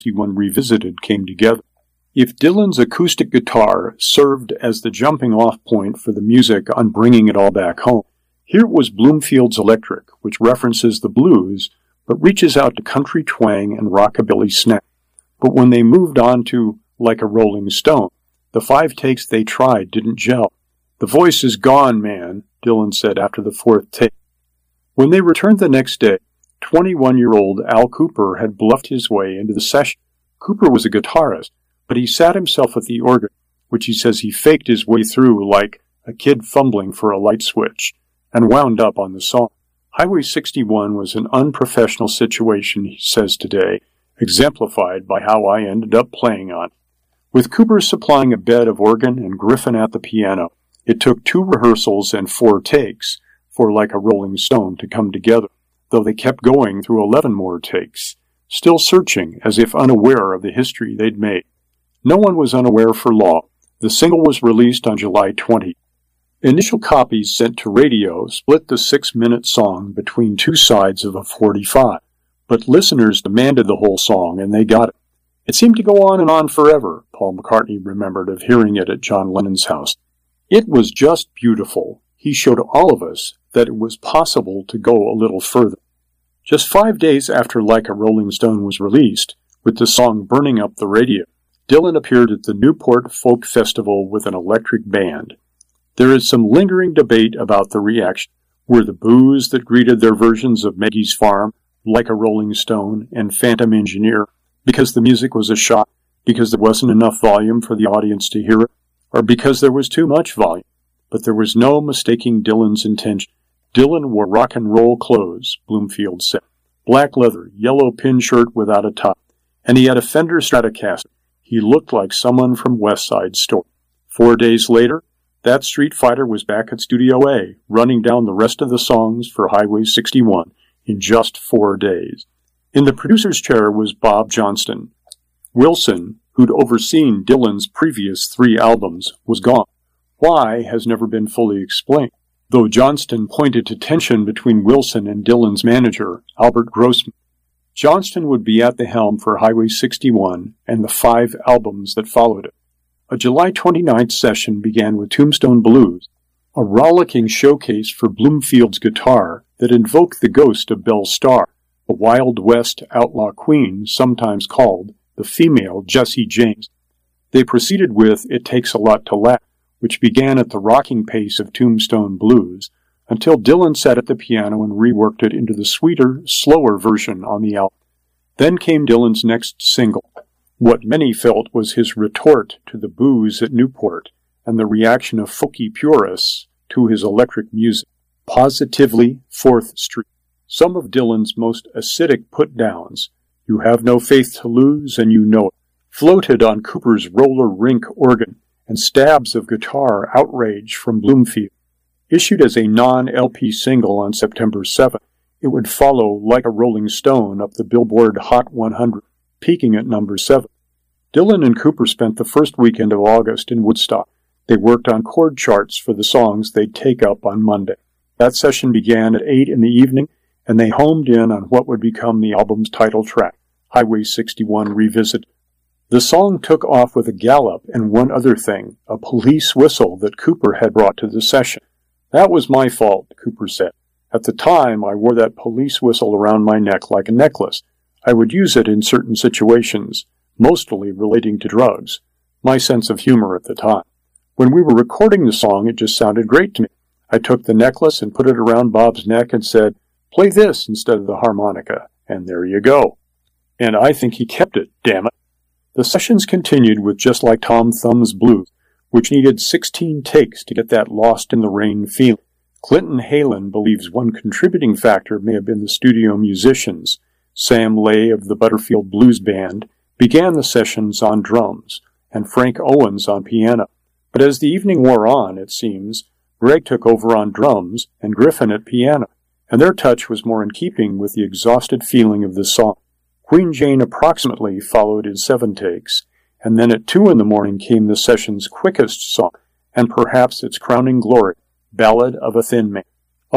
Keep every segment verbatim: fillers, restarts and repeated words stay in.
sixty-one Revisited came together. If Dylan's acoustic guitar served as the jumping-off point for the music on Bringing It All Back Home, here was Bloomfield's Electric, which references the blues, but reaches out to country twang and rockabilly snap. But when they moved on to Like a Rolling Stone, the five takes they tried didn't gel. "The voice is gone, man," Dylan said after the fourth take. When they returned the next day, twenty-one-year-old Al Kooper had bluffed his way into the session. Kooper was a guitarist, but he sat himself at the organ, which he says he faked his way through like a kid fumbling for a light switch, and wound up on the song. Highway sixty-one was an unprofessional situation, he says today, exemplified by how I ended up playing on it. With Kooper supplying a bed of organ and Griffin at the piano, it took two rehearsals and four takes for Like a Rolling Stone to come together, though they kept going through eleven more takes, still searching as if unaware of the history they'd made. No one was unaware for long. The single was released on July twentieth. Initial copies sent to radio split the six-minute song between two sides of a forty-five, but listeners demanded the whole song, and they got it. It seemed to go on and on forever, Paul McCartney remembered of hearing it at John Lennon's house. It was just beautiful. He showed all of us that it was possible to go a little further. Just five days after Like a Rolling Stone was released, with the song burning up the radio, Dylan appeared at the Newport Folk Festival with an electric band. There is some lingering debate about the reaction. Were the boos that greeted their versions of Maggie's Farm, Like a Rolling Stone, and Phantom Engineer, because the music was a shock, because there wasn't enough volume for the audience to hear it, or because there was too much volume? But there was no mistaking Dylan's intention. Dylan wore rock and roll clothes, Bloomfield said. Black leather, yellow pin shirt without a top, and he had a Fender Stratocaster. He looked like someone from West Side Story. Four days later, that Street Fighter was back at Studio A, running down the rest of the songs for Highway sixty-one in just four days. In the producer's chair was Bob Johnston. Wilson, who'd overseen Dylan's previous three albums, was gone. Why has never been fully explained, though Johnston pointed to tension between Wilson and Dylan's manager, Albert Grossman. Johnston would be at the helm for Highway sixty-one and the five albums that followed it. A July twenty-ninth session began with Tombstone Blues, a rollicking showcase for Bloomfield's guitar that invoked the ghost of Belle Starr, a Wild West outlaw queen sometimes called the female Jessie James. They proceeded with It Takes a Lot to Laugh, which began at the rocking pace of Tombstone Blues, until Dylan sat at the piano and reworked it into the sweeter, slower version on the album. Then came Dylan's next single, what many felt was his retort to the boos at Newport and the reaction of folky purists to his electric music, Positively Fourth Street. Some of Dylan's most acidic put-downs, You Have No Faith to Lose and You Know It, floated on Cooper's roller rink organ and stabs of guitar outrage from Bloomfield. Issued as a non-L P single on September seventh, it would follow Like a Rolling Stone up the Billboard Hot one hundred, peaking at number seven. Dylan and Cooper spent the first weekend of August in Woodstock. They worked on chord charts for the songs they'd take up on Monday. That session began at eight in the evening, and they homed in on what would become the album's title track, Highway sixty-one Revisited. The song took off with a gallop and one other thing, a police whistle that Cooper had brought to the session. That was my fault, Cooper said. At the time, I wore that police whistle around my neck like a necklace. I would use it in certain situations, mostly relating to drugs. My sense of humor at the time. When we were recording the song, it just sounded great to me. I took the necklace and put it around Bob's neck and said, play this instead of the harmonica, and there you go. And I think he kept it, damn it. The sessions continued with Just Like Tom Thumb's Blues, which needed sixteen takes to get that lost in the rain feeling. Clinton Halen believes one contributing factor may have been the studio musicians. Sam Lay of the Butterfield Blues Band began the sessions on drums, and Frank Owens on piano. But as the evening wore on, it seems, Greg took over on drums and Griffin at piano, and their touch was more in keeping with the exhausted feeling of the song. Queen Jane approximately followed in seven takes, and then at two in the morning came the session's quickest song, and perhaps its crowning glory, Ballad of a Thin Man. A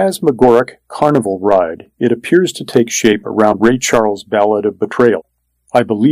phantasmagoric carnival ride, it appears to take shape around Ray Charles' Ballad of Betrayal. I believe